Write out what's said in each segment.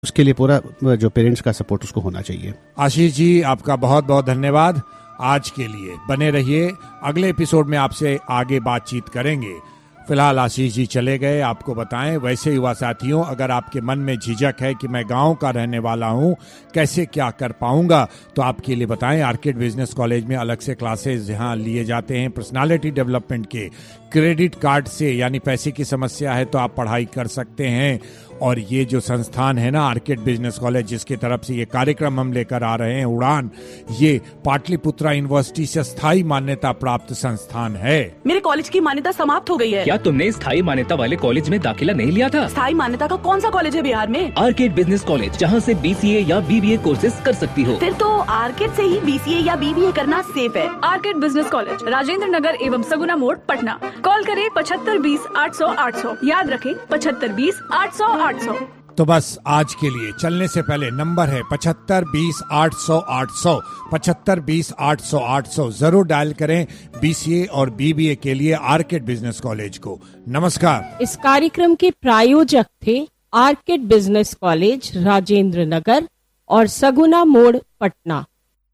उसके लिए पूरा जो पेरेंट्स का सपोर्ट उसको होना चाहिए। आशीष जी, आपका बहुत बहुत धन्यवाद। आज के लिए बने रहिए, अगले एपिसोड में आपसे आगे बातचीत करेंगे। फिलहाल आशीष जी चले गए। आपको बताएं, वैसे युवा साथियों, अगर आपके मन में झिझक है कि मैं गांव का रहने वाला हूं, कैसे क्या कर पाऊंगा, तो आपके लिए बताएं, आर्किड बिजनेस कॉलेज में अलग से क्लासेस जहां लिए जाते हैं पर्सनालिटी डेवलपमेंट के। क्रेडिट कार्ड से यानी पैसे की समस्या है तो आप पढ़ाई कर सकते हैं। और ये जो संस्थान है ना, आर्किड बिजनेस कॉलेज, जिसकी तरफ से ये कार्यक्रम हम लेकर आ रहे हैं उड़ान, ये पाटलिपुत्रा यूनिवर्सिटी से स्थायी मान्यता प्राप्त संस्थान है। मेरे कॉलेज की मान्यता समाप्त हो गई है। क्या तुमने स्थायी मान्यता वाले कॉलेज में दाखिला नहीं लिया था? स्थायी मान्यता का कौन सा कॉलेज है बिहार में? आर्किड बिजनेस कॉलेज, जहाँ से BCA या BBA कोर्सेज कर सकती हो। फिर तो आर्किड से ही BCA या BBA करना सेफ है। Orchid business college, Rajendra Nagar एवं सगुना मोड़, पटना। कॉल करें 7520-800-800। याद रखें 7520-800-800। तो बस आज के लिए चलने से पहले नंबर है 7520-800-800, 7520-800-800। जरूर डायल करें BCA और BBA के लिए आर्किड बिजनेस कॉलेज को। नमस्कार। इस कार्यक्रम के प्रायोजक थे orchid business college, Rajendra Nagar और सगुना मोड़, पटना।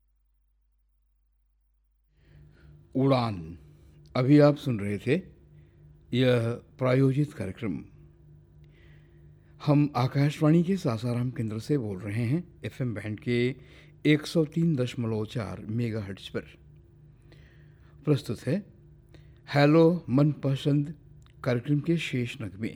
उड़ान अभी आप सुन रहे थे, यह प्रायोजित कार्यक्रम। हम आकाशवाणी के सासाराम केंद्र से बोल रहे हैं, FM बैंड के 103.4 मेगाहर्ट्ज पर। प्रस्तुत है हेलो मनपसंद कार्यक्रम के शेष नगमे।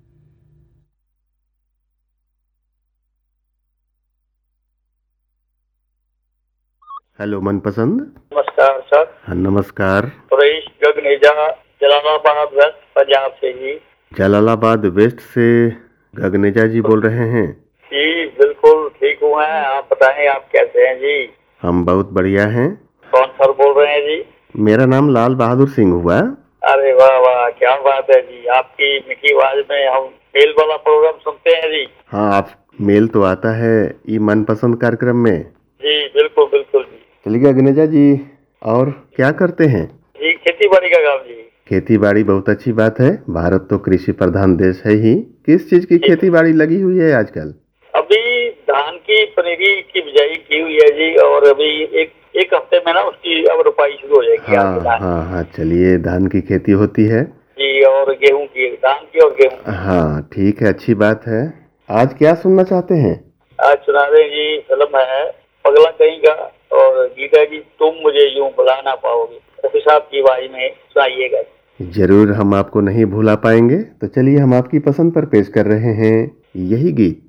हेलो मनपसंद। नमस्कार सर। हाँ नमस्कार। सुरेश गगनेजा, जलालाबाद वेस्ट, पंजाब से जी। जलालाबाद वेस्ट से गगनेजा जी बोल रहे हैं? जी बिल्कुल ठीक हुए हैं। आप बताएं, आप कैसे हैं जी? हम बहुत बढ़िया हैं। कौन सर बोल रहे हैं जी? मेरा नाम लाल बहादुर सिंह हुआ। अरे वाह वाह, क्या बात है जी। आपकी मीठी आवाज में हम मेल वाला प्रोग्राम सुनते हैं जी। हाँ, आप मेल तो आता है ये मनपसंद कार्यक्रम में। जी बिल्कुल बिल्कुल जी। चलिए गगनेजा जी, और क्या करते हैं? जी खेती बाड़ी का काम जी। खेती बाड़ी बहुत अच्छी बात है। भारत तो कृषि प्रधान देश है ही। किस चीज की खेती बाड़ी लगी हुई है आजकल? अभी धान की पनीरी की बिजाई की हुई है जी, और अभी एक हफ्ते में ना उसकी अब रोपाई शुरू हो जाएगी। हाँ, चलिए, धान की खेती होती है जी, और गेहूं की, धान की और गेहूं। हाँ ठीक है, अच्छी बात है। आज क्या सुनना चाहते हैं? आज सुना रहे जी, फिल्म है पगला कहीं का, और गीता जी तुम मुझे यूं भुला ना पाओगे। रफी साहब की आवाज में सुनाइएगा। जरूर, हम आपको नहीं भुला पाएंगे। तो चलिए, हम आपकी पसंद पर पेश कर रहे हैं यही गीत।